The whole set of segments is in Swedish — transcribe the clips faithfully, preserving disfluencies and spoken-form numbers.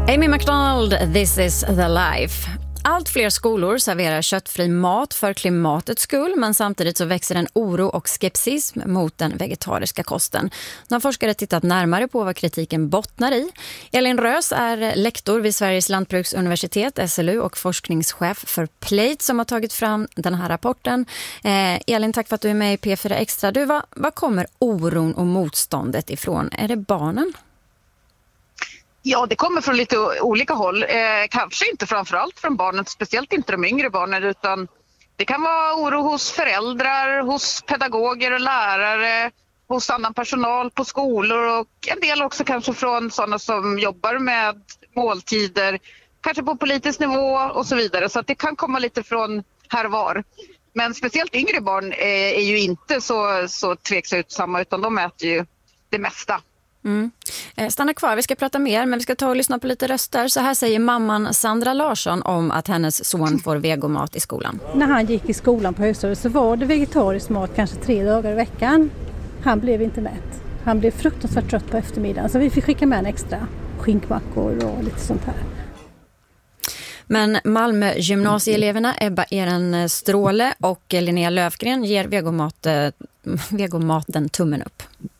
Amy McDonald, This is the life. Allt fler skolor serverar köttfri mat för klimatets skull, men samtidigt så växer en oro och skepsism mot den vegetariska kosten. Nu har forskare tittat närmare på vad kritiken bottnar i. Elin Rös är lektor vid Sveriges lantbruksuniversitet, S L U, och forskningschef för Plate som har tagit fram den här rapporten. Eh, Elin, tack för att du är med i P fyra Extra. Du, vad, vad kommer oron och motståndet ifrån? Är det barnen? Ja, det kommer från lite olika håll. Eh, kanske inte framförallt från barnen, speciellt inte de yngre barnen, utan det kan vara oro hos föräldrar, hos pedagoger och lärare, hos annan personal på skolor och en del också kanske från sådana som jobbar med måltider, kanske på politisk nivå och så vidare. Så att det kan komma lite från här och var. Men speciellt yngre barn är, är ju inte så, så tveksamma, utan de äter ju det mesta. Mm. Stanna kvar, vi ska prata mer, men vi ska ta och lyssna på lite röster. Så här säger mamman Sandra Larsson om att hennes son får vegomat i skolan. När han gick i skolan på högstadiet så var det vegetarisk mat kanske tre dagar i veckan. Han blev inte mätt. Han blev fruktansvärt trött på eftermiddagen, så vi fick skicka med en extra skinkmackor och lite sånt här. Men Malmö gymnasieeleverna Ebba Eren Stråle och Linnea Löfgren ger vegomat, vegomaten tummen upp.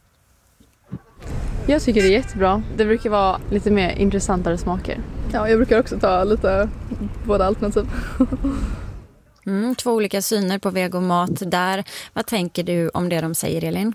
Jag tycker det är jättebra. Det brukar vara lite mer intressantare smaker. Ja, jag brukar också ta lite båda alternativ. Mm, två olika syner på vegomat där. Vad tänker du om det de säger, Elin?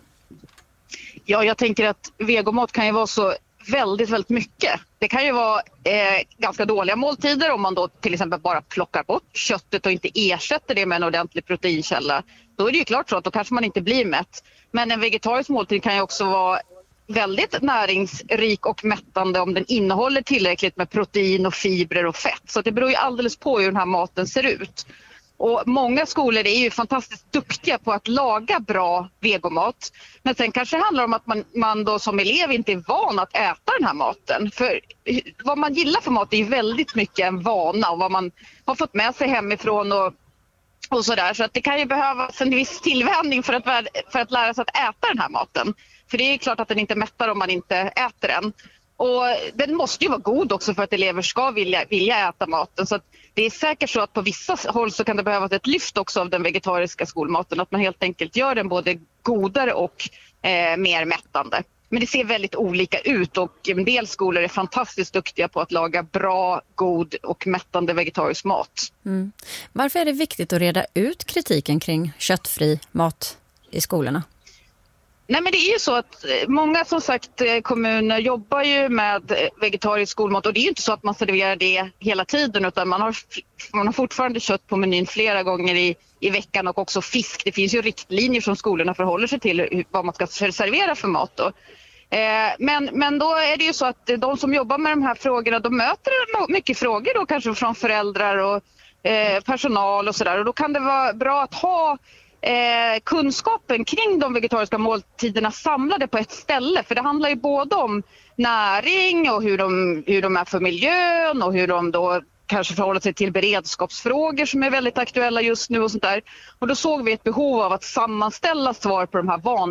Ja, jag tänker att vegomat kan ju vara så väldigt, väldigt mycket. Det kan ju vara eh, ganska dåliga måltider om man då till exempel bara plockar bort köttet och inte ersätter det med en ordentlig proteinkälla. Då är det ju klart så att då kanske man inte blir mätt. Men en vegetarisk måltid kan ju också vara väldigt näringsrik och mättande om den innehåller tillräckligt med protein och fibrer och fett. Så det beror ju alldeles på hur den här maten ser ut. Och många skolor är ju fantastiskt duktiga på att laga bra vegomat. Men sen kanske det handlar om att man, man då som elev inte är van att äta den här maten. För vad man gillar för mat är ju väldigt mycket en vana och vad man har fått med sig hemifrån och, och sådär. Så att det kan ju behövas en viss tillvänjning för att, för att lära sig att äta den här maten. För det är klart att den inte mättar om man inte äter den. Och den måste ju vara god också för att elever ska vilja, vilja äta maten. Så att det är säkert så att på vissa håll så kan det behövas ett lyft också av den vegetariska skolmaten. Att man helt enkelt gör den både godare och eh, mer mättande. Men det ser väldigt olika ut och en del skolor är fantastiskt duktiga på att laga bra, god och mättande vegetarisk mat. Mm. Varför är det viktigt att reda ut kritiken kring köttfri mat i skolorna? Nej, men det är ju så att många som sagt kommuner jobbar ju med vegetarisk skolmat och det är ju inte så att man serverar det hela tiden utan man har, man har fortfarande kött på menyn flera gånger i, i veckan och också fisk. Det finns ju riktlinjer som skolorna förhåller sig till vad man ska servera för mat då. Eh, men, men då är det ju så att de som jobbar med de här frågorna de möter mycket frågor då kanske från föräldrar och eh, personal och sådär och då kan det vara bra att ha Eh, kunskapen kring de vegetariska måltiderna samlade på ett ställe. För det handlar ju både om näring och hur de, hur de är för miljön och hur de då kanske förhåller sig till beredskapsfrågor som är väldigt aktuella just nu och sånt där. Och då såg vi ett behov av att sammanställa svar på de här vanliga